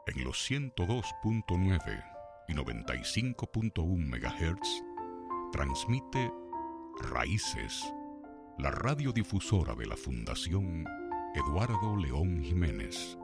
En los 102.9 y 95.1 MHz transmite Raíces, la radiodifusora de la Fundación Eduardo León Jiménez.